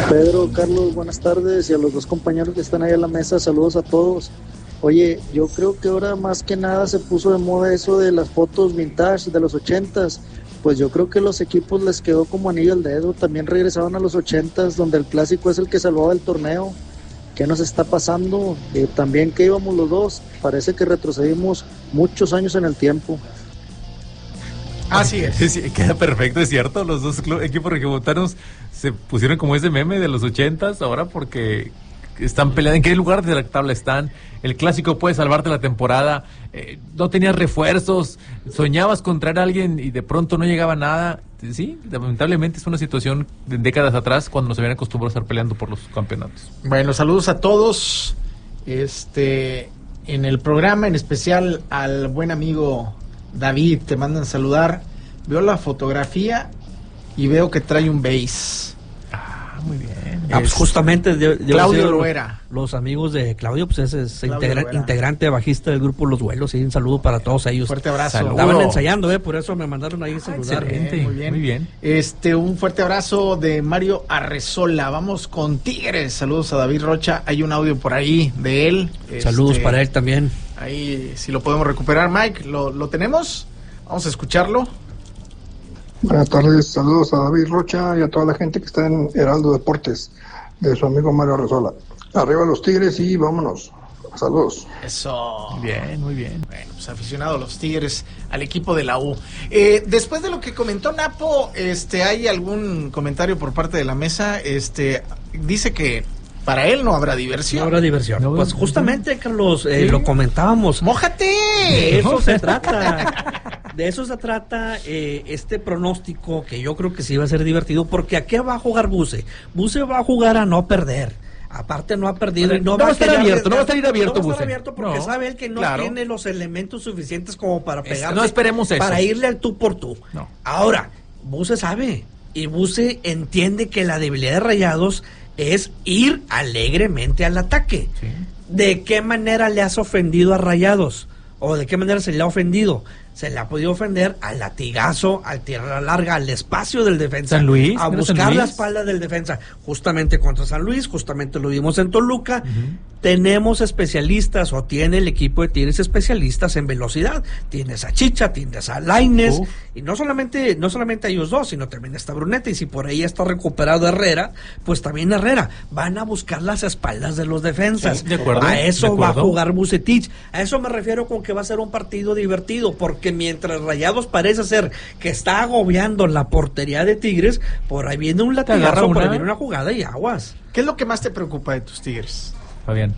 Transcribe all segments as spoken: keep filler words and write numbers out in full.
Pedro, Carlos, buenas tardes, y a los dos compañeros que están ahí en la mesa, saludos a todos. Oye, yo creo que ahora más que nada se puso de moda eso de las fotos vintage de los ochentas. Pues yo creo que los equipos les quedó como anillo al dedo. También regresaron a los ochentas, donde el clásico es el que salvaba el torneo. ¿Qué nos está pasando? Eh, también que íbamos los dos, parece que retrocedimos muchos años en el tiempo. Así es. Sí, queda perfecto, es cierto. Los dos club, equipos regiomontanos se pusieron como ese meme de los ochentas ahora porque están peleando. ¿En qué lugar de la tabla están? El clásico puede salvarte la temporada. Eh, no tenías refuerzos. Soñabas con traer a alguien y de pronto no llegaba nada. Sí, lamentablemente es una situación de décadas atrás cuando nos habían acostumbrado a estar peleando por los campeonatos. Bueno, saludos a todos. Este, en el programa, en especial al buen amigo David, te mandan saludar. Veo la fotografía y veo que trae un bass. Ah, muy bien. Ah, pues justamente de, de Claudio Loera. Los, los amigos de Claudio, pues ese es Claudio integra, Loera. integrante bajista del grupo Los Vuelos, y un saludo para todos ellos. Fuerte abrazo. Saludo. Estaban ensayando, eh, por eso me mandaron ahí a saludar. excelente. Muy bien. Muy bien. Este, un fuerte abrazo de Mario Arrezola. Vamos con Tigres. Saludos a David Rocha. Hay un audio por ahí de él. Saludos Este, para él también. Ahí, si lo podemos recuperar, Mike, ¿lo, lo tenemos? Vamos a escucharlo. Buenas tardes, saludos a David Rocha y a toda la gente que está en Heraldo Deportes, de su amigo Mario Arrezola. Arriba los Tigres y vámonos. Saludos. Eso. Muy bien, muy bien. Bueno, pues aficionado a los Tigres, al equipo de la U. Eh, después de lo que comentó Napo, este, ¿hay algún comentario por parte de la mesa? Este, dice que para él no habrá diversión. No habrá diversión. No, pues no, justamente, Carlos, eh, ¿sí? lo comentábamos. ¡Mójate! De eso se trata. De eso se trata eh, este pronóstico, que yo creo que sí va a ser divertido, porque ¿a qué va a jugar Buse? Buse va a jugar a no perder. Aparte no ha perdido y no, No va va a estar querer abierto, no va a estar abierto, No va a Buse. estar abierto porque No, sabe él que no claro. tiene los elementos suficientes como para Es- pegarle. no esperemos eso. Para irle al tú por tú. No. Ahora, Buse sabe, y Buse entiende que la debilidad de Rayados es ir alegremente al ataque. Sí. ¿De qué manera le has ofendido a Rayados? ¿O de qué manera se le ha ofendido? Se le ha podido ofender al latigazo, al tierra larga, al espacio del defensa. San Luis, a ¿no era buscar San Luis? la espalda del defensa. Justamente contra San Luis, justamente lo vimos en Toluca. Uh-huh. Tenemos especialistas, o tiene el equipo de Tigres especialistas en velocidad. Tienes a Chicha, tienes a Lainez, Uf. y no solamente, no solamente a ellos dos, sino también está Bruneta, y si por ahí está recuperado Herrera, pues también Herrera. Van a buscar las espaldas de los defensas. Sí, de acuerdo, a eso de va a acuerdo. jugar Vucetich. A eso me refiero con que va a ser un partido divertido, porque mientras Rayados parece ser que está agobiando la portería de Tigres, por ahí viene un agarra latigazo, por ahí una. viene una jugada y aguas. ¿Qué es lo que más te preocupa de tus Tigres? Fabián.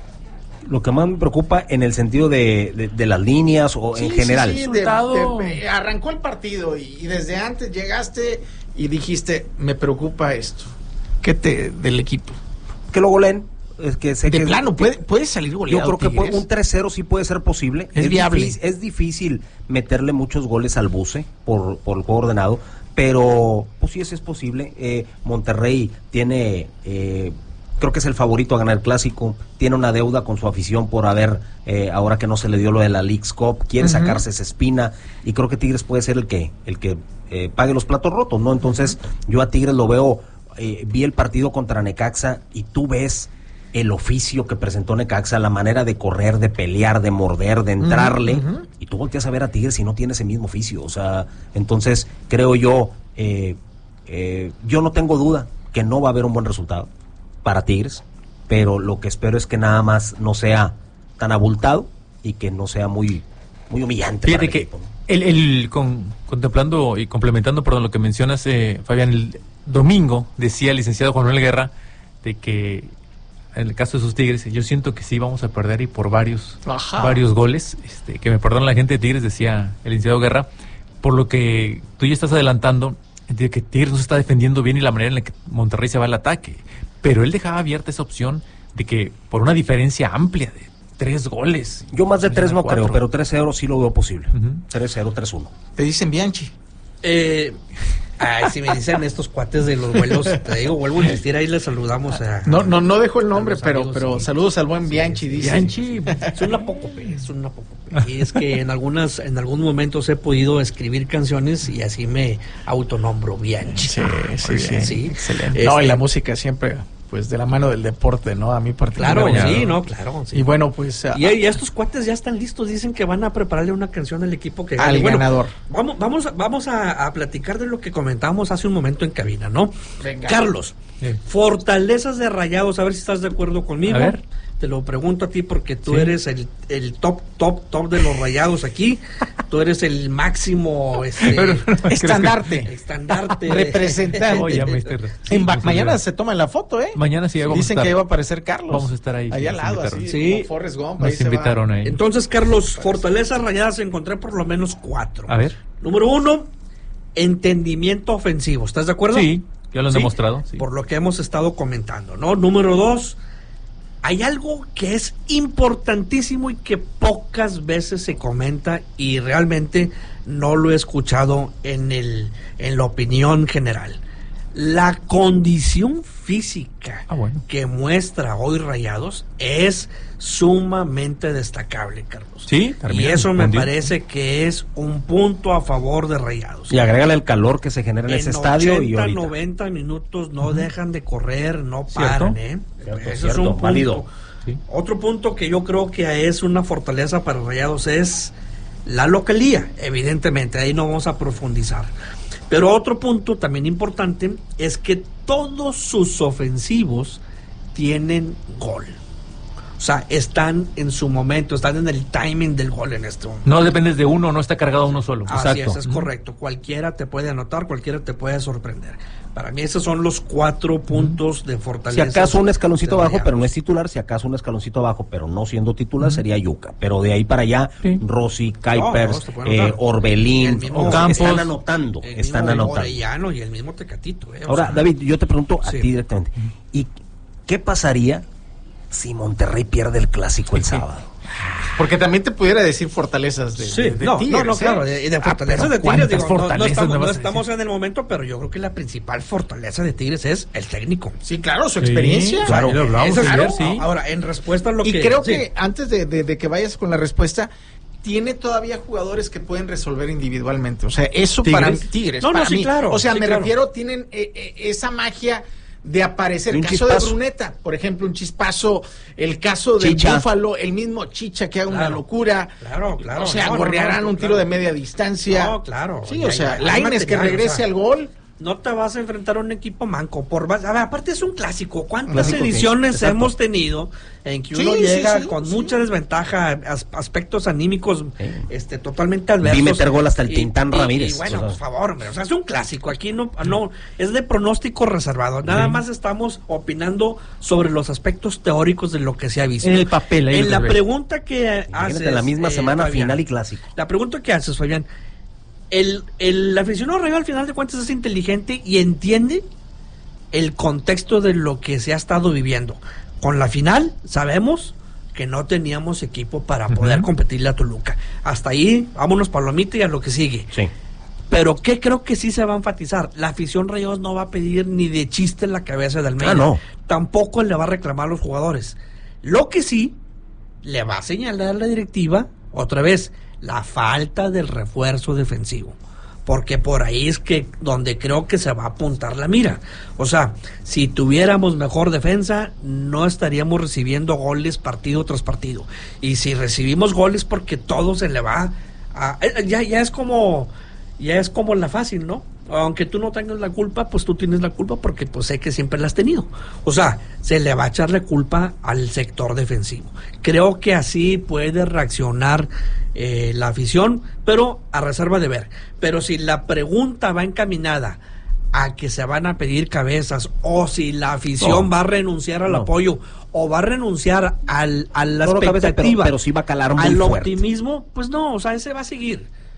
Lo que más me preocupa en el sentido de, de, de las líneas o Sí, en sí, general. sí, de- Resultado. de- eh, arrancó el partido y, y desde antes llegaste y dijiste, me preocupa esto. ¿Qué te del equipo? Que lo goleen. Es que sé De que plano, puede, puede salir yo goleado. creo que Tigres? puede- un tres cero sí puede ser posible. Es viable. Difícil, es difícil meterle muchos goles al Buse por, por el juego ordenado, pero pues sí, eso es posible. Eh, Monterrey tiene, eh, creo que es el favorito a ganar el clásico, tiene una deuda con su afición por haber, eh, ahora que no se le dio lo de la Leagues Cup, quiere Ujú. sacarse esa espina, y creo que Tigres puede ser el que, el que eh, pague los platos rotos, ¿no? Entonces yo a Tigres lo veo, eh, vi el partido contra Necaxa y tú ves el oficio que presentó Necaxa, la manera de correr, de pelear, de morder, de entrarle, Ujú, ujú. y tú volteas a ver a Tigres y no tiene ese mismo oficio. O sea, entonces creo yo, eh, eh, yo no tengo duda que no va a haber un buen resultado para Tigres, pero lo que espero es que nada más no sea tan abultado y que no sea muy, muy humillante. Fíjate para el que equipo, ¿no? el, el con, contemplando y complementando, perdón, lo que mencionas, eh, Fabián, el domingo decía el licenciado Juan Manuel Guerra de que en el caso de sus Tigres, yo siento que sí vamos a perder y por varios Ajá. varios goles, este, que me perdona la gente de Tigres, decía el licenciado Guerra, por lo que tú ya estás adelantando de que Tigres no se está defendiendo bien y la manera en la que Monterrey se va al ataque, pero él dejaba abierta esa opción de que por una diferencia amplia de tres goles. Yo más de tres no cuatro. creo, pero tres cero sí lo veo posible. Ujú. tres cero, tres uno. Te dicen Bianchi. Eh, Ay, si me dicen estos cuates de los vuelos, te digo, vuelvo a insistir, ahí les saludamos a... No, no, no dejo el nombre, pero, amigos, pero sí. saludos al buen Bianchi, dice. Bianchi. Es un apócope, es un apócope. Y es que en algunas, en algunos momentos he podido escribir canciones y así me autonombro Bianchi. Sí, sí, Muy sí. bien, sí. Excelente. No, Este, y la música siempre, pues, de la mano del deporte, ¿no? A mí Claro, particularmente. sí, no, claro. Sí. Y bueno, pues... Y, y estos cuates ya están listos, dicen que van a prepararle una canción al equipo que Al gane. Bueno, ganador. Vamos, vamos, a- vamos a, a platicar de lo que comentábamos hace un momento en cabina, ¿no? Venga. Carlos, Sí. fortalezas de Rayados, a ver si estás de acuerdo conmigo. A ver. Te lo pregunto a ti porque tú Sí. eres el, el top, top, top de los Rayados aquí. Tú eres el máximo este, Pero- Estandarte. estandarte. Representante. Oh, ya me estoy- En Sí, ba- pues, mañana ya. se toman la foto, ¿eh? Mañana sí, vamos a Dicen estar. que iba a aparecer Carlos. Vamos a estar ahí, Ahí al nos lado, invitaron. así. Sí. Como Forrest Gump. ahí Nos se va. invitaron ahí. Entonces, Carlos, fortalezas Rayadas encontré por lo menos cuatro. A ver. Número uno, entendimiento ofensivo. ¿Estás de acuerdo? Sí, ya lo han Sí, demostrado. Sí. Por lo que hemos estado comentando, ¿no? Número dos, hay algo que es importantísimo y que pocas veces se comenta y realmente no lo he escuchado en el en la opinión general. La condición física Ah, bueno. que muestra hoy Rayados es sumamente destacable, Carlos. Sí, Y termina eso me rendido. parece que es un punto a favor de Rayados. Y agrégale el calor que se genera en, ese estadio y ochenta, ahorita. noventa minutos no dejan de correr, no ¿Cierto? paran, ¿eh? Cierto, Ese es cierto, un punto. válido. Sí. Otro punto que yo creo que es una fortaleza para Rayados es la localía, evidentemente, ahí no vamos a profundizar. Pero otro punto también importante es que todos sus ofensivos tienen gol. O sea, están en su momento, están en el timing del gol en este momento. No dependes de uno, no está cargado uno solo. Así Exacto. es, es correcto. Cualquiera te puede anotar, cualquiera te puede sorprender. Para mí esos son los cuatro puntos de Si fortaleza. acaso un escaloncito de abajo, Rayados. pero no es titular, si acaso un escaloncito abajo, pero no siendo titular, sería Yuca. Pero de ahí para allá, Sí. Rossi, No, Kuipers, no, se puede eh, anotar. Orbelín, El mismo Ocampos, Campos. están anotando, El están mismo anotando. Orellano y el mismo Tecatito. eh, o Ahora, sea, David, yo te pregunto a Sí. ti directamente, ¿y qué pasaría si Monterrey pierde el clásico el sábado? Porque también te pudiera decir fortalezas de, Sí, de- de no, Tigres, no, no, ¿eh? claro, de, de Ah, fortaleza pero de Tigres, ¿cuántas digo, no- no, fortalezas estamos, me vas no a decir? estamos en el momento, pero yo creo que la principal fortaleza de Tigres es el técnico. Sí, claro, su Sí, experiencia. claro, lo hablamos Eso es- ayer, no, sí. Ahora, en respuesta a lo Y que... creo sí. que antes de, de- de que vayas con la respuesta, tiene todavía jugadores que pueden resolver individualmente. O sea, eso ¿Tigres? para mí, Tigres. No, no, para sí, mí. claro, O sea, sí, me claro. refiero, tienen eh, eh, esa magia de aparecer. Y El un caso de chispazo. Bruneta, por ejemplo, un chispazo. El caso de Chicha. Búfalo, el mismo Chicha que haga una Claro. locura. Claro, claro. O sea, no, no, gorrearán no, un claro. tiro de media distancia. No, claro. Sí, Ya, o sea, ya, hay Lainez que material, regrese o sea, al gol. No te vas a enfrentar a un equipo manco. Por base- a ver, aparte es un clásico. ¿Cuántas Clásico, sí, ediciones exacto. hemos tenido en que uno Sí, llega sí, sí, con sí. mucha desventaja, as- aspectos anímicos Sí. este, totalmente adversos? Vi meter gol hasta el Y- Tintán y- Ramírez, Y bueno, o sea. por favor, hombre, o sea, es un clásico. Aquí no, no es de pronóstico reservado. Nada Sí. más estamos opinando sobre los aspectos teóricos de lo que se ha visto. En el papel, ahí En lo la que ves. pregunta que haces, Imagínate la misma eh, semana, Fabián, final y clásico. la pregunta que haces, Fabián, el, el aficionado Rayo al final de cuentas es inteligente y entiende el contexto de lo que se ha estado viviendo. Con la final sabemos que no teníamos equipo para poder Ujú. competirle a Toluca. Hasta ahí, vámonos palomita y a lo que sigue. Sí. Pero ¿qué creo que sí se va a enfatizar? La afición Rayados no va a pedir ni de chiste en la cabeza de Almeida. Ah, no. Tampoco le va a reclamar a los jugadores. Lo que sí, le va a señalar a la directiva, otra vez, la falta del refuerzo defensivo. Porque por ahí es que donde creo que se va a apuntar la mira. O sea, si tuviéramos mejor defensa, no estaríamos recibiendo goles partido tras partido. Y si recibimos goles porque todo se le va a... eh, Ya, ya es como... Ya es como la fácil, ¿no? Aunque tú no tengas la culpa, pues tú tienes la culpa porque pues sé que siempre la has tenido. O sea, se le va a echarle culpa al sector defensivo. Creo que así puede reaccionar eh, la afición, pero a reserva de ver. Pero si la pregunta va encaminada a que se van a pedir cabezas o si la afición No. va a renunciar al No. apoyo o va a renunciar al, a la No, no, cabeza, expectativa, pero- pero sí va a calar muy al fuerte. optimismo, pues no, o sea, ese va a seguir.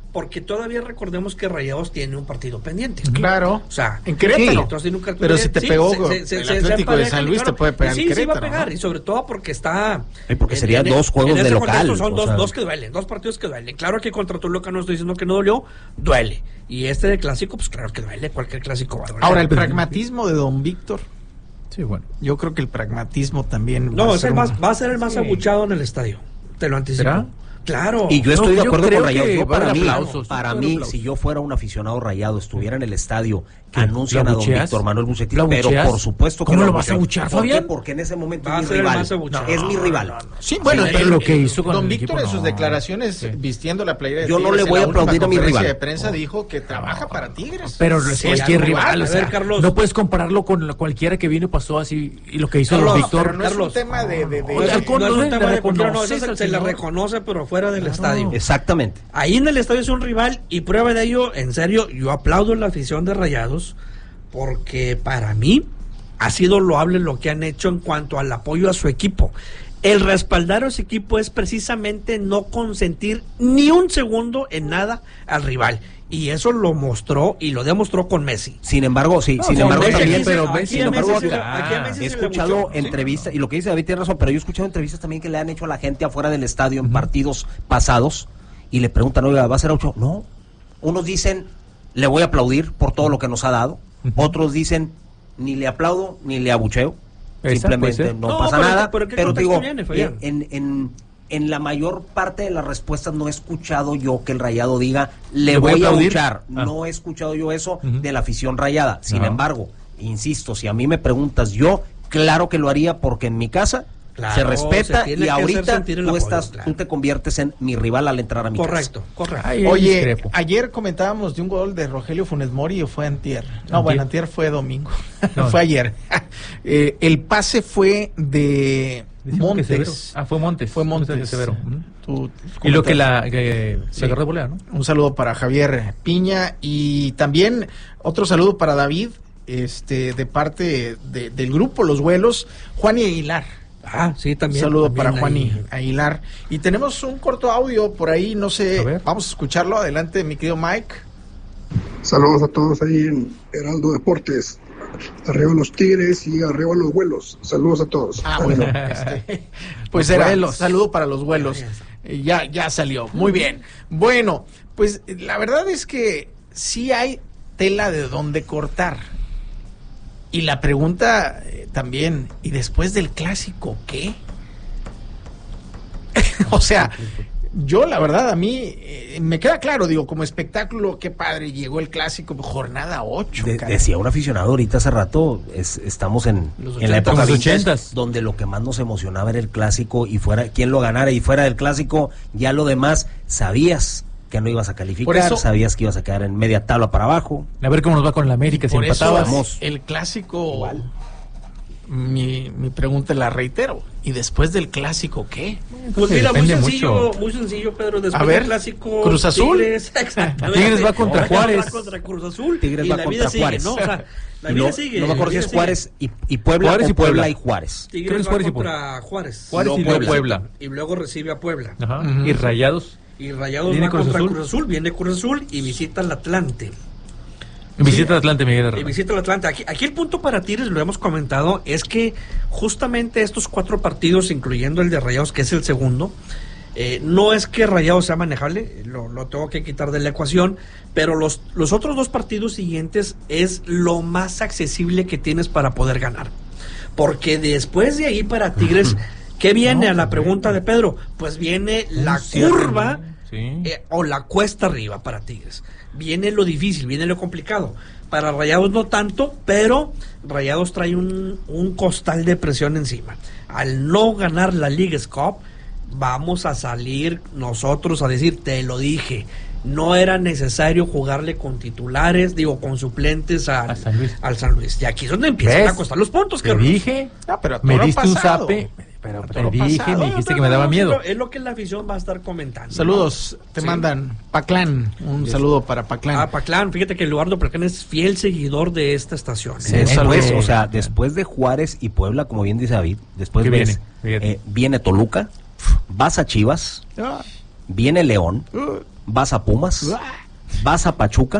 porque todavía recordemos que Rayados tiene un partido pendiente. Claro. O sea, en Querétaro. Sí, entonces tiene un partido pero si te sí, pegó se, se, el se, Atlético se de San Luis, claro. te puede pegar sí, el Querétaro. Sí, va a pegar, ¿no? y sobre todo porque está... Sí, porque en, serían en, dos juegos en de este local. Son dos, sea... dos que duelen, dos partidos que duelen. Claro que contra Toluca no estoy diciendo que no dolió, duele. Y este de clásico, pues claro que duele, cualquier clásico va a doler. Ahora, el pragmatismo de don Víctor. Sí, bueno. Yo creo que el pragmatismo también... No, va, es a el un... más, va a ser el más sí. abuchado en el estadio. Te lo anticipo. ¿Será? Claro. Y yo estoy No, de yo acuerdo creo con Rayados. que Yo, va a para haber mí, aplausos, para va a haber mí aplausos. si yo fuera un aficionado Rayado, estuviera en el estadio, ¿Qué? anuncian ¿Lo a don abucheas? Víctor Manuel Bucetich, ¿Lo pero abucheas? por supuesto que ¿Cómo lo abucheo. vas a abuchear, ¿Por qué? Fabián? Porque en ese momento Va a es mi ser el rival. más abucheado. Es mi rival. Sí, bueno, Sí, pero lo que hizo con don el Víctor equipo, en sus no. declaraciones Sí. vistiendo la playera de Yo no Tigres le en voy la a última aplaudir a mi conferencia rival. de prensa dijo que trabaja para Tigres. Pero Sí, es sí, cualquier es rival, rival. o A sea, ver, Carlos. no puedes compararlo con la- cualquiera que vino y pasó así, y lo que hizo Carlos, don Víctor. Pero no es Carlos. un tema de... de, de- No es, Oye, no es un le tema de cualquiera, no, reconoces eso al se le señor. reconoce, pero fuera del estadio. Exactamente. Ahí en el estadio es un rival y prueba de ello, en serio, yo aplaudo la afición de Rayados porque para mí ha sido loable lo que han hecho en cuanto al apoyo a su equipo. El respaldar a su equipo es precisamente no consentir ni un segundo en nada al rival. Y eso lo mostró y lo demostró con Messi. Sin embargo, sí, No, sin con embargo Messi también, aquí se- pero aquí Messi, a sin embargo, Messi se- acá aquí a Messi he se le escuchado buchó. entrevistas, y lo que dice David tiene razón, pero yo he escuchado entrevistas también que le han hecho a la gente afuera del estadio en partidos pasados y le preguntan, oiga, ¿va a ser ocho? No. Unos dicen, le voy a aplaudir por todo lo que nos ha dado. Ujú. Otros dicen, ni le aplaudo, ni le abucheo. Esa Simplemente puede ser. no, No, pasa pero- nada. pero ¿qué Pero contexto digo, viene, Fabián? en, en, en la mayor parte de las respuestas no he escuchado yo que el Rayado diga, le, ¿Le voy a voy a aplaudir? abuchar. Ah. No he escuchado yo eso Ujú. de la afición Rayada. Sin No. embargo, insisto, si a mí me preguntas, yo claro que lo haría porque en mi casa Claro, se respeta se tiene y que hacer ahorita sentir el tú apoyo, estás, claro. tú te conviertes en mi rival al entrar a mi Correcto, correcto. Ay, Oye, discrepo. ayer comentábamos de un gol de Rogelio Funes Mori o fue antier. No, Antier. bueno, antier fue domingo. No. Fue ayer. Eh, el pase fue de Decimos que Severo. Montes. Ah, fue Montes. Fue Montes. De Severo. Ujú. Tú Y lo que comentaste. la que Sí. se agarró de volea, ¿no? Un saludo para Javier Piña y también otro saludo para David, este, de parte de- del grupo Los Vuelos, Juan y Aguilar. Ah, sí, Un también. saludo también para Juan ahí. y Aguilar. Y tenemos un corto audio por ahí, no sé, A ver. vamos a escucharlo. Adelante, mi querido Mike. Saludos a todos ahí en Heraldo Deportes. Arriba los Tigres y arriba los vuelos. Saludos a todos. Ah, bueno, este, pues Los era vuelos. saludo para los vuelos. Eh, Ya, ya salió. Muy bien. Bueno, pues la verdad es que sí hay tela de dónde cortar. Y la pregunta eh, también, ¿y después del clásico qué? O sea, yo la verdad a mí eh, me queda claro, digo, como espectáculo, qué padre, llegó el clásico, jornada ocho. De- caray. decía un aficionado ahorita hace rato, es- estamos en, Los en la época ochentas. Los vintage, ochentas. donde lo que más nos emocionaba era el clásico y fuera quien lo ganara y fuera del clásico, ya lo demás sabías que no ibas a calificar, Por eso- sabías que ibas a quedar en media tabla para abajo. A ver cómo nos va con la América si Por eso empatabas. el clásico, mi, mi pregunta la reitero, ¿y después del clásico qué? Pues Sí, mira, muy depende sencillo, mucho. muy sencillo, Pedro. Después A ver, del clásico. Cruz Azul. Tigres, exactamente. Tigres va contra Ahora Juárez. Va contra Cruz Azul. Tigres y va la contra vida sigue, Juárez. ¿no? O sea, la Y vida no, sigue. no me acuerdo la si vida es sigue. Juárez y, y Puebla Juárez o y Puebla. Puebla. y Juárez. Tigres Creo que es va Juárez y contra Juárez. Juárez No, y luego Puebla. Puebla. Y luego recibe a Puebla. Ajá. Ujú. Y Rayados. Y Rayados ¿Viene va Cruz contra Azul? Cruz Azul. Viene Cruz Azul y visita al Atlante. Visita al Atlante, Miguel Y Herrera. visita al Atlante. Aquí, aquí el punto para Tigres, lo hemos comentado, es que justamente estos cuatro partidos, incluyendo el de Rayados, que es el segundo, eh, no es que Rayados sea manejable, lo, lo tengo que quitar de la ecuación, pero los, los otros dos partidos siguientes es lo más accesible que tienes para poder ganar. Porque después de ahí para Tigres, ¿qué viene No, a la pues, pregunta de Pedro? Pues viene la cierre, curva sí. eh, o la cuesta arriba para Tigres. Viene lo difícil, viene lo complicado. Para Rayados no tanto, pero Rayados trae un, un costal de presión encima. Al no ganar la Leagues Cup, vamos a salir nosotros a decir, te lo dije, no era necesario jugarle con titulares, digo, con suplentes al, A San Luis. al San Luis. Y aquí es donde empiezan ¿Ves? a costar los puntos, Te Carlos. dije, Ah, pero me todo diste un pasado. zape, pero Todo te dije, pasado. me dijiste que No, me daba no, miedo. Es lo, es lo que la afición va a estar comentando. Saludos, ¿no? te Sí. mandan Paclán, un Yes. saludo para Paclán. Ah, Paclán, fíjate que Eduardo Paclán es fiel seguidor de esta estación. Sí. ¿eh? Después, saludo. o sea, después de Juárez y Puebla, como bien dice David, después ¿Qué ves, viene? Fíjate. eh, viene Toluca, vas a Chivas, Ah, viene León, uh, vas a Pumas, vas a Pachuca,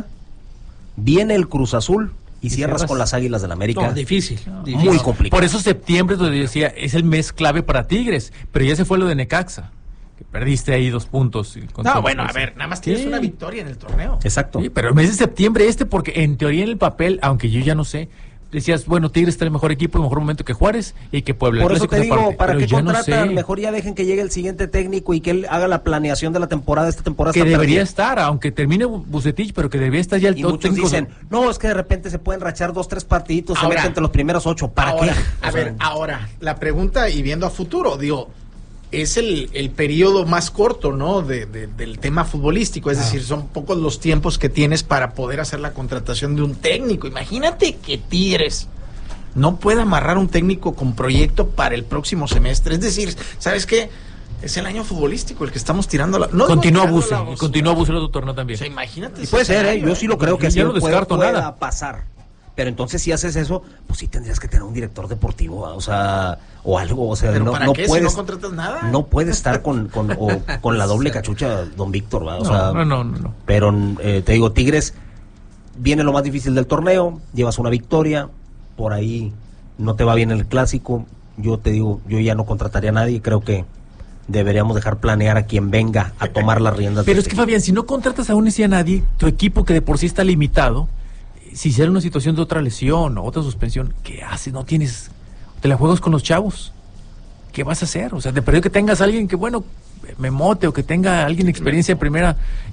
viene el Cruz Azul y, y cierras, cierras con las Águilas del América. No, difícil, no, muy difícil. complicado. Por eso septiembre, donde yo decía, es el mes clave para Tigres, pero ya se fue lo de Necaxa, que perdiste ahí dos puntos. No, bueno, a ver, nada más tienes sí. una victoria en el torneo. Exacto. Sí, pero el mes de septiembre este, porque en teoría en el papel, aunque yo ya no sé, decías, bueno, Tigres está en el mejor equipo, en el mejor momento que Juárez y que Puebla. Por eso te digo, aparte, ¿para qué contratan? No mejor ya dejen que llegue el siguiente técnico y que él haga la planeación de la temporada. Esta temporada que está debería perdida. estar, aunque termine Bucetich, pero que debería estar ya el y muchos técnico. Dicen, no, es que de repente se pueden rachar dos, tres partiditos, ahora, se meten entre los primeros ocho. ¿Para ahora, qué? A o ver, sea, ahora, la pregunta, y viendo a futuro, digo, es el, el periodo más corto, ¿no? De, de, del tema futbolístico, es ah. decir, son pocos los tiempos que tienes para poder hacer la contratación de un técnico. Imagínate que Tigres no puede amarrar un técnico con proyecto para el próximo semestre. Es decir, ¿sabes qué? Es el año futbolístico el que estamos tirando la... No continúa Buse, continúa Buse el otro torneo también. O sea, imagínate. Y puede ser, ¿eh? Yo sí lo creo que así no puede, pueda nada. pasar. Pero entonces si haces eso, pues sí tendrías que tener un director deportivo, o sea, o algo, o sea, ¿pero no, para no qué, puedes, si no contratas nada? No puede estar con, con, o, con la doble cachucha, don Víctor, ¿va? O no, sea, no, no, no, no. Pero eh, te digo, Tigres, viene lo más difícil del torneo, llevas una victoria, por ahí no te va bien el clásico, yo te digo, yo ya no contrataría a nadie, creo que deberíamos dejar planear a quien venga a tomar las riendas. Pero es que, Fabián, si no contratas aún así a nadie, tu equipo que de por sí está limitado, si será una situación de otra lesión o otra suspensión, ¿qué haces? No tienes, te la juegas con los chavos, ¿qué vas a hacer? O sea, te perdió que tengas a alguien que, bueno, me mote, o que tenga alguien experiencia en primera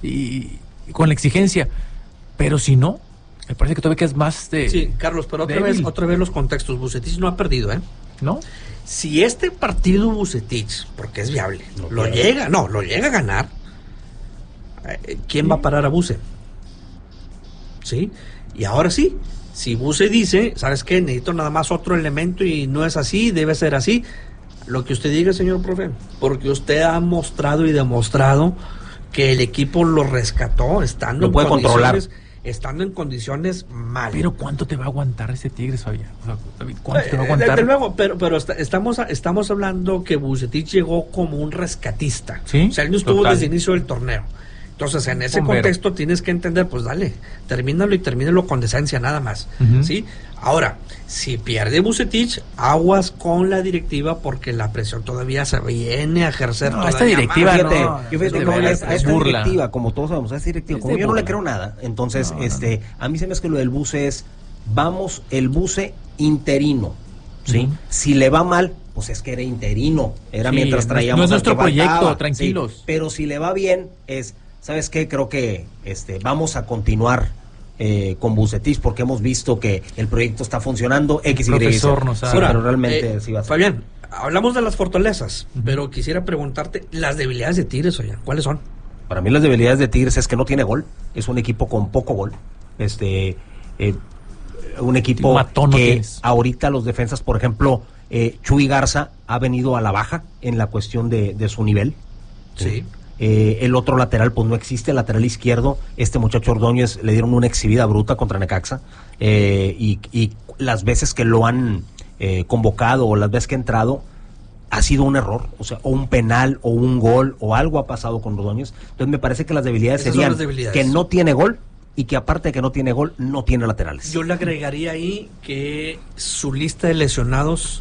y, y con la exigencia, pero si no, me parece que todavía quedas más de... Sí, Carlos, pero otra vez, otra vez los contextos. Bucetich no ha perdido, ¿eh? ¿No? Si este partido Bucetich, porque es viable, no lo quiero. llega, no, lo llega a ganar, ¿quién ¿Sí? va a parar a Buse? ¿Sí? Y ahora sí, si Buse dice, ¿sabes qué? Necesito nada más otro elemento y no es así, debe ser así. Lo que usted diga, señor profe, porque usted ha mostrado y demostrado que el equipo lo rescató estando lo puede en controlar. Estando en condiciones mal. Pero ¿cuánto te va a aguantar ese Tigres, Fabián? O sea, ¿cuánto eh, te va a aguantar? Desde luego, pero, pero está, estamos, estamos hablando que Bucetich llegó como un rescatista. ¿Sí? O sea, él no estuvo Total. desde el inicio del torneo. Entonces, en ese Bombero. contexto tienes que entender, pues dale, termínalo y termínalo con decencia nada más. Uh-huh. ¿Sí? Ahora, si pierde Bucetich, aguas con la directiva porque la presión todavía se viene a ejercer. No, todavía esta directiva más. Fíjate, no, yo fíjate, es no, de a veras, esta es burla. directiva, como todos sabemos, a esta directiva, Es como de yo no le burla. creo nada, entonces, No, este, a mí se me hace que lo del Buse es, vamos, el Buse interino, ¿sí? Uh-huh. Si le va mal, pues es que era interino, era Sí, mientras no, traíamos no es nuestro al que proyecto, faltaba, tranquilos. sí, pero si le va bien, es, ¿sabes qué? Creo que este, vamos a continuar eh, con Bucetich porque hemos visto que el proyecto está funcionando, X, Y, profesor Z. nos ha- Sí, Ahora, pero realmente eh, sí va a ser. Fabián, hablamos de las fortalezas, Uh-huh. pero quisiera preguntarte las debilidades de Tigres, oye, ¿cuáles son? Para mí las debilidades de Tigres es que no tiene gol, es un equipo con poco gol, este, eh, un equipo Matón no que tienes. ahorita los defensas, por ejemplo, eh, Chuy Garza ha venido a la baja en la cuestión de, de su nivel. Sí. Eh, el otro lateral, pues no existe, el lateral izquierdo, este muchacho Ordóñez le dieron una exhibida bruta contra Necaxa, eh, y, y las veces que lo han eh, convocado o las veces que ha entrado, ha sido un error, o sea, o un penal, o un gol, o algo ha pasado con Ordóñez. Entonces me parece que las debilidades Esas son serían las debilidades. que no tiene gol, y que aparte de que no tiene gol, no tiene laterales. Yo le agregaría ahí que su lista de lesionados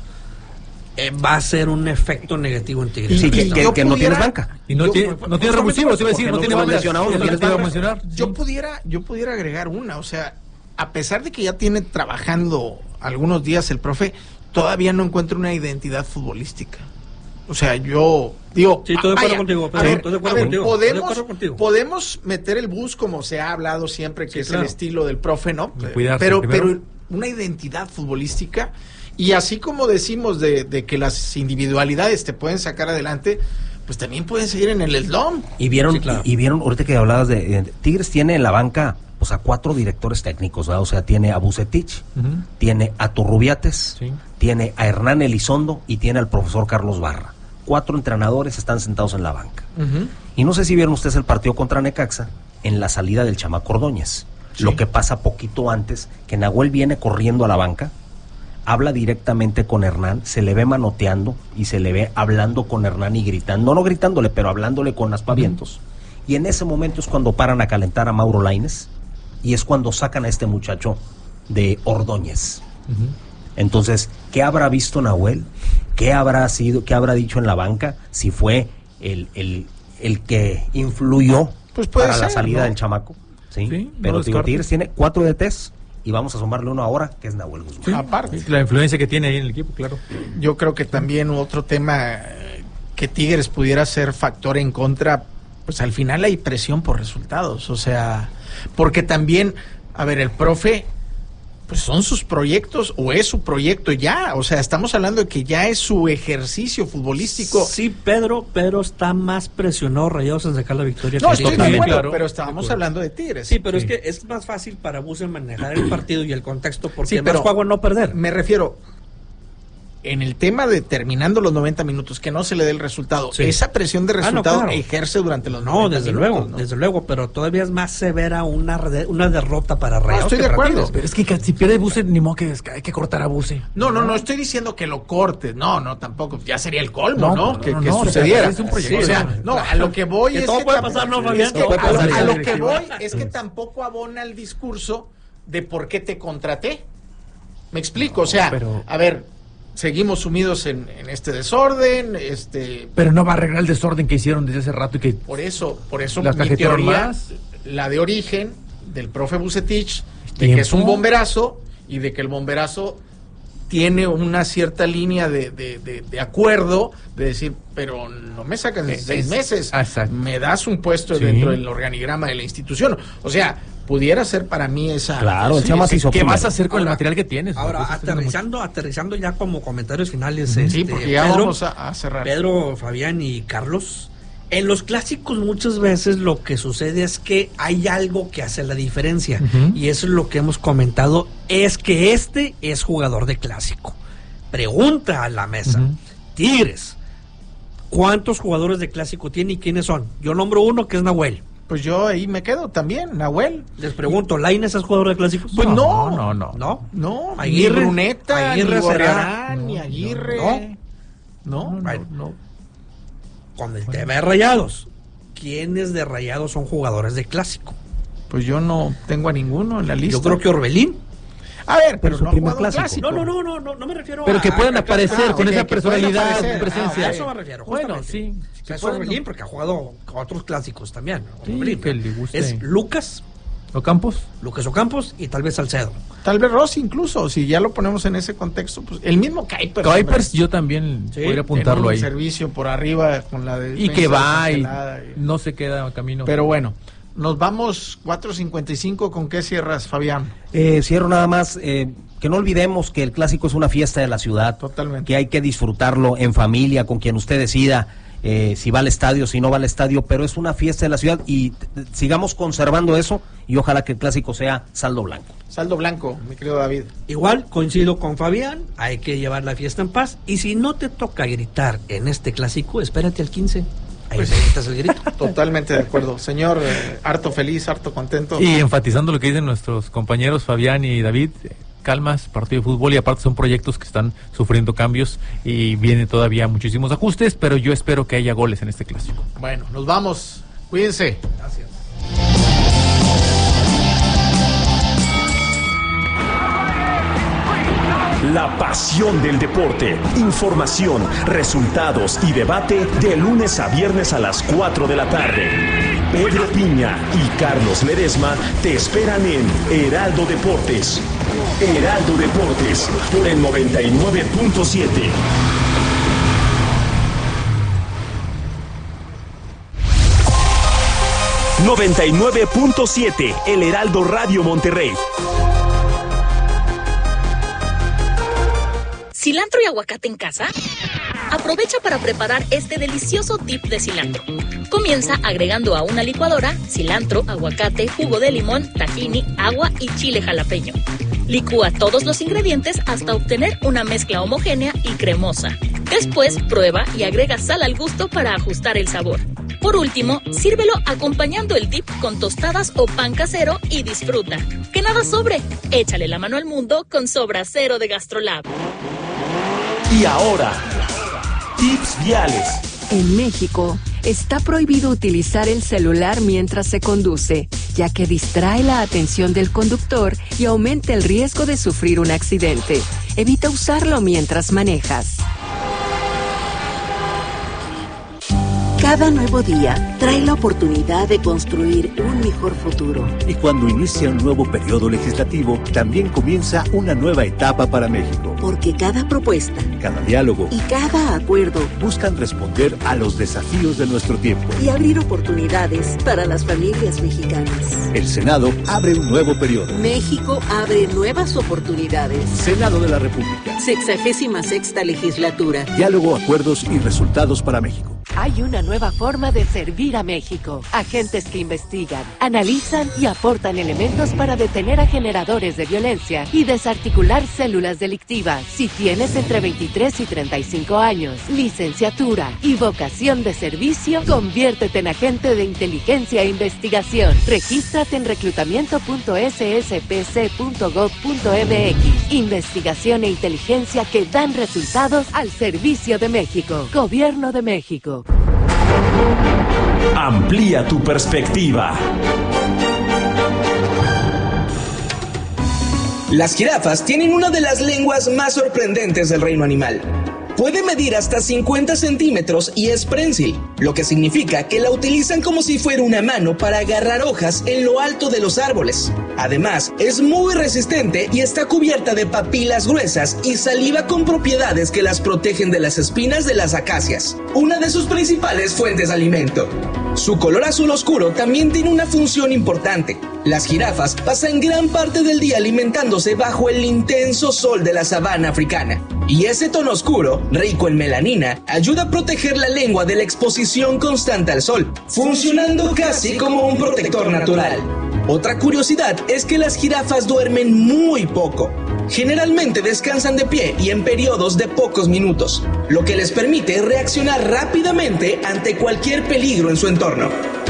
eh, va a ser un efecto negativo en Tigres. Sí, que, Y que- yo que no pudiera- tienes banca. Y no Yo- tiene, no tiene revulsivos, iba a decir, porque no no tiene los bandas. lesionados, no Es lo tienes que te iba a bandas. mencionar. Yo Sí. pudiera, yo pudiera agregar una, o sea, a pesar de que ya tiene trabajando algunos días el profe, todavía no encuentro una identidad futbolística. O sea, yo digo, Sí, estoy de acuerdo vaya, contigo, a Pedro, ver, estoy de acuerdo a ver, contigo, estoy de podemos, acuerdo contigo. podemos meter el bus como se ha hablado siempre, que Sí, es claro. el estilo del profe, ¿no? Y cuidarse Pero, primero. pero una identidad futbolística, y así como decimos de, de que las individualidades te pueden sacar adelante, pues también pueden seguir en el eslón. Y vieron, Sí, claro. y, y vieron, ahorita que hablabas de, de- Tigres tiene en la banca, pues a cuatro directores técnicos, ¿verdad? O sea, tiene a Bucetich, Ujú. tiene a Turrubiates, Sí. tiene a Hernán Elizondo y tiene al profesor Carlos Barra. Cuatro entrenadores están sentados en la banca. Uh-huh. Y no sé si vieron ustedes el partido contra Necaxa en la salida del chamaco Ordóñez. Sí. Lo que pasa poquito antes, que Nahuel viene corriendo a la banca, habla directamente con Hernán, se le ve manoteando y se le ve hablando con Hernán y gritando, no, no gritándole, pero hablándole con aspavientos. Y en ese momento es cuando paran a calentar a Mauro Lainez y es cuando sacan a este muchacho de Ordóñez. Uh-huh. Entonces, ¿qué habrá visto Nahuel? ¿Qué habrá sido, qué habrá dicho en la banca? Si fue el, el, el que influyó pues puede para ser, la salida ¿no? del chamaco. Sí, sí pero no digo, Tigres tiene cuatro D Ts y vamos a sumarle uno ahora, que es Nahuel Guzmán. Sí, aparte. La influencia que tiene ahí en el equipo, claro. Yo creo que también otro tema que Tigres pudiera ser factor en contra, pues al final hay presión por resultados, o sea, porque también, a ver, el profe, pues son sus proyectos o es su proyecto ya, o sea, estamos hablando de que ya es su ejercicio futbolístico. Sí, Pedro, pero está más presionado Rayados en sacar la victoria. No, que estoy de Tigres. acuerdo, claro. pero estábamos hablando de Tigres. Sí, pero Sí. es que es más fácil para Buse manejar el partido y el contexto porque Sí, más pero juego a no perder. Me refiero, en el tema de terminando los noventa minutos, que no se le dé el resultado, Sí. esa presión de Ah, no, resultado claro. ejerce durante los No, noventa desde minutos, luego, ¿no? desde luego, pero todavía es más severa una, de- una derrota para No, Rayados. estoy que de para acuerdo. Tigres. Pero es que si pierde Buse, ni modo que es que hay que cortar a Buse. No, no, no estoy diciendo que lo cortes, no, no, tampoco, ya sería el colmo, No, ¿no? no, que no, que no, sucediera. es un proyecto. o sea, no, a lo que voy Que es todo que puede tampoco- pasar, ¿no, es Fabián? que Todo puede a, lo- pasar. a lo que Directiva. voy es que tampoco abona el discurso de por qué te contraté. Me explico, o sea, pero- a ver, seguimos sumidos en, en este desorden, este, Pero no va a arreglar el desorden que hicieron desde hace rato y que por eso, por eso ¿Las mi cajetearon teoría, más? la de origen del profe Bucetich, de ¿Tiempo? que es un bomberazo y de que el bomberazo tiene una cierta línea de, de, de, de acuerdo, de decir, pero no me sacan Es- seis meses, exacto. me das un puesto Sí. dentro del organigrama de la institución. O sea, pudiera ser para mí esa... Claro, el sí, Chama ese- se hizo ¿qué primero. vas a hacer con el Ahora- material que tienes? Ahora, Pues, eso depende aterrizando, aterrizando ya como comentarios finales, Sí, este, porque ya Pedro, vamos a, a cerrar. Pedro, Fabián y Carlos, en los clásicos muchas veces lo que sucede es que hay algo que hace la diferencia, Ujú. y eso es lo que hemos comentado, es que este es jugador de clásico. Pregunta a la mesa, Ujú. Tigres, ¿cuántos jugadores de clásico tiene y quiénes son? Yo nombro uno que es Nahuel. Pues yo ahí me quedo también, Nahuel. Les pregunto, ¿Lainez es jugador de clásicos? Pues no, no, no. ¿No? No, Aguirre, ni Bruneta, Aguirre ni será- Gorriarán, ni no, Aguirre. no. No, no, Bueno. no. Con el tema de Rayados, ¿quiénes de Rayados son jugadores de clásico? Pues yo no tengo a ninguno en la lista. Yo creo que Orbelín. A ver, pero su no ha primer jugado clásico. No, no, no, no, no, no me refiero Pero a... que puedan a- a- aparecer ah, con ok, esa que puedan personalidad, aparecer. su presencia. A eso me refiero. Bueno, justamente. sí. O sea, es pueden, Orbelín ¿no? porque ha jugado con otros clásicos también. Sí, Orbelín, que le guste. Es Lucas, ¿Ocampos? Lucas Ocampos y tal vez Salcedo. Tal vez Rossi incluso, si ya lo ponemos en ese contexto, pues el mismo Kuipers. Kuipers, hombre, yo también Sí, podría apuntarlo en un ahí. servicio por arriba con la de Y que va y cancelada y- no se queda camino. Pero bueno, nos vamos cuatro cincuenta y cinco, ¿con qué cierras, Fabián? Eh, cierro nada más, eh, que no olvidemos que el clásico es una fiesta de la ciudad. Totalmente. Que hay que disfrutarlo en familia, con quien usted decida, eh, si va al estadio, si no va al estadio, pero es una fiesta de la ciudad y t- t- sigamos conservando eso y ojalá que el clásico sea saldo blanco. Saldo blanco, mi querido David. Igual, coincido con Fabián, hay que llevar la fiesta en paz. Y si no te toca gritar en este clásico, espérate al quince. Ahí Pues te gritas el grito. Totalmente de acuerdo. Señor, eh, harto feliz, harto contento. Y enfatizando lo que dicen nuestros compañeros Fabián y David, eh, calmas, partido de fútbol y aparte son proyectos que están sufriendo cambios y vienen todavía muchísimos ajustes, pero yo espero que haya goles en este clásico. Bueno, nos vamos. Cuídense. Gracias. La pasión del deporte, información, resultados y debate de lunes a viernes a las cuatro de la tarde. Pedro Piña y Carlos Ledesma te esperan en Heraldo Deportes. Heraldo Deportes por el noventa y nueve punto siete. noventa y nueve punto siete, El Heraldo Radio Monterrey. ¿Cilantro y aguacate en casa? Aprovecha para preparar este delicioso dip de cilantro. Comienza agregando a una licuadora cilantro, aguacate, jugo de limón, tahini, agua y chile jalapeño. Licúa todos los ingredientes hasta obtener una mezcla homogénea y cremosa. Después prueba y agrega sal al gusto para ajustar el sabor. Por último, sírvelo acompañando el dip con tostadas o pan casero y disfruta. ¡Que nada sobre! Échale la mano al mundo con Sobra Cero de GastroLab. Y ahora, tips viales. En México, está prohibido utilizar el celular mientras se conduce, ya que distrae la atención del conductor y aumenta el riesgo de sufrir un accidente. Evita usarlo mientras manejas. Cada nuevo día trae la oportunidad de construir un mejor futuro. Y cuando inicia un nuevo periodo legislativo, también comienza una nueva etapa para México. Porque cada propuesta, cada diálogo y cada acuerdo buscan responder a los desafíos de nuestro tiempo y abrir oportunidades para las familias mexicanas. El Senado abre un nuevo periodo. México abre nuevas oportunidades. Senado de la República. Sexagésima sexta legislatura. Diálogo, acuerdos y resultados para México. Hay una nueva forma de servir a México. Agentes que investigan, analizan y aportan elementos para detener a generadores de violencia y desarticular células delictivas. Si tienes entre veintitrés y treinta y cinco años, licenciatura y vocación de servicio, conviértete en agente de inteligencia e investigación. Regístrate en reclutamiento punto s s p c punto gov punto m x. Investigación e inteligencia que dan resultados al servicio de México. Gobierno de México. Amplía tu perspectiva. Las jirafas tienen una de las lenguas más sorprendentes del reino animal. Puede medir hasta cincuenta centímetros y es prensil, lo que significa que la utilizan como si fuera una mano para agarrar hojas en lo alto de los árboles. Además, es muy resistente y está cubierta de papilas gruesas y saliva con propiedades que las protegen de las espinas de las acacias, una de sus principales fuentes de alimento. Su color azul oscuro también tiene una función importante. Las jirafas pasan gran parte del día alimentándose bajo el intenso sol de la sabana africana. Y ese tono oscuro, rico en melanina, ayuda a proteger la lengua de la exposición constante al sol, funcionando casi como un protector natural. Otra curiosidad es que las jirafas duermen muy poco. Generalmente descansan de pie y en periodos de pocos minutos, lo que les permite reaccionar rápidamente ante cualquier peligro en su entorno.